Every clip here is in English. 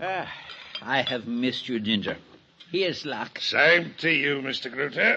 I have missed you, Ginger. Here's luck. Same to you, Mr. Gruter.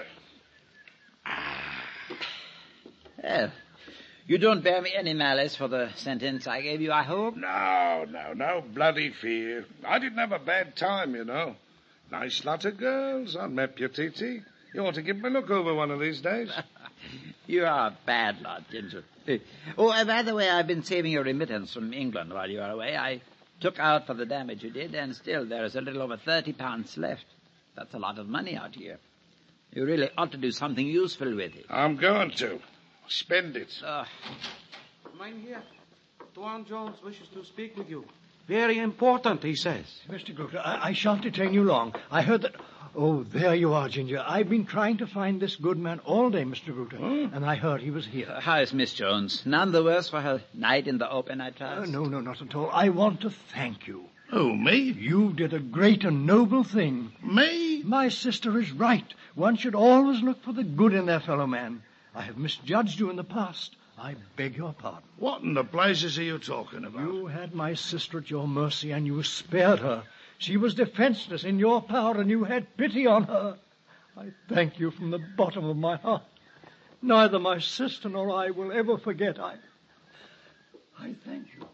Well, you don't bear me any malice for the sentence I gave you, I hope? No bloody fear. I didn't have a bad time, you know. Nice lot of girls on Meputiti. You ought to give me a look over one of these days. You are a bad lot, Ginger. Oh, by the way, I've been saving your remittance from England while you are away. I took out for the damage you did, and still there is a little over £30 left. That's a lot of money out here. You really ought to do something useful with it. I'm going to. Spend it. Mynheer, Tuan Jones wishes to speak with you. Very important, he says. Mr. Gruter, I shan't detain you long. I heard that... Oh, there you are, Ginger. I've been trying to find this good man all day, Mr. Gruter, and I heard he was here. How is Miss Jones? None the worse for her night in the open, I trust? No, not at all. I want to thank you. Who, me? You did a great and noble thing. Me? My sister is right. One should always look for the good in their fellow man. I have misjudged you in the past. I beg your pardon. What in the blazes are you talking about? You had my sister at your mercy, and you spared her. She was defenseless in your power, and you had pity on her. I thank you from the bottom of my heart. Neither my sister nor I will ever forget. I thank you.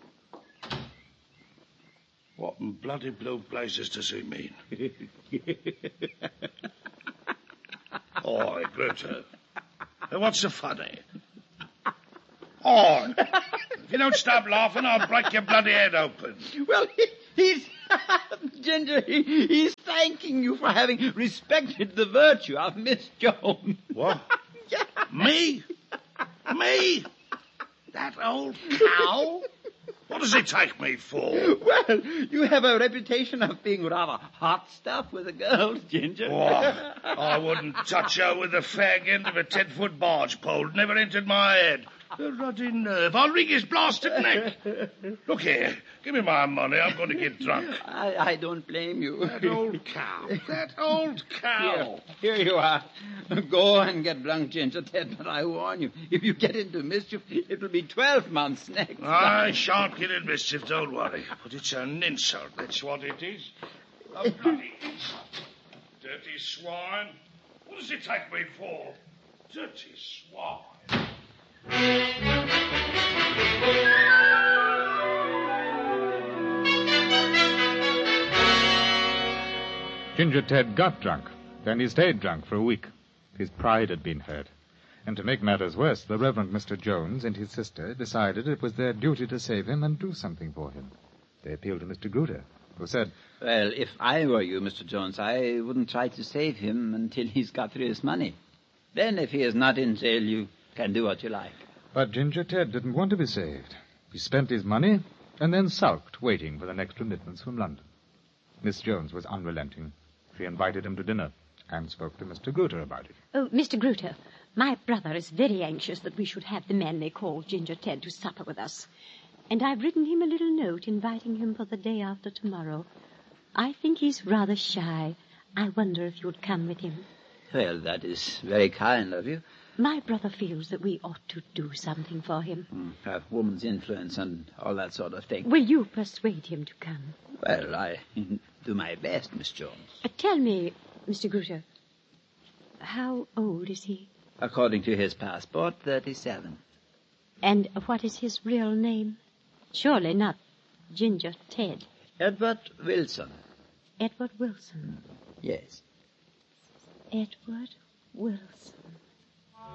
What in bloody blue blazes does he mean? Oi, Gruter. What's so funny? Oi! If you don't stop laughing, I'll break your bloody head open. Well, he's... Ginger, he's thanking you for having respected the virtue of Miss Jones. What? Yeah. Me? Me? That old cow? What does he take me for? Well, you have a reputation of being rather hot stuff with the girls, Ginger. Oh, I wouldn't touch her with the fag end of a 10-foot barge pole. Never entered my head. The ruddy nerve. I'll wring his blasted neck. Look here. Give me my money. I'm going to get drunk. I don't blame you. That old cow. That old cow. Here you are. Go and get drunk, Ginger Ted, but I warn you, if you get into mischief, it will be 12 months next. I shan't get in mischief, don't worry. But it's an insult, that's what it is. A bloody insult. Dirty swine. What does it take me for? Dirty swine. Ginger Ted got drunk. Then he stayed drunk for a week. His pride had been hurt. And to make matters worse, the Reverend Mr. Jones and his sister decided it was their duty to save him and do something for him. They appealed to Mr. Gruter, who said, Well, if I were you, Mr. Jones, I wouldn't try to save him until he's got through his money. Then, if he is not in jail, you can do what you like. But Ginger Ted didn't want to be saved. He spent his money and then sulked, waiting for the next remittance from London. Miss Jones was unrelenting. She invited him to dinner and spoke to Mr. Gruter about it. Oh, Mr. Gruter, my brother is very anxious that we should have the man they call Ginger Ted to supper with us. And I've written him a little note inviting him for the day after tomorrow. I think he's rather shy. I wonder if you'd come with him. Well, that is very kind of you. My brother feels that we ought to do something for him. Have woman's influence and all that sort of thing. Will you persuade him to come? Well, I do my best, Miss Jones. Tell me, Mr. Gruter, how old is he? According to his passport, 37. And what is his real name? Surely not Ginger Ted. Edward Wilson. Edward Wilson. Yes. Edward Wilson.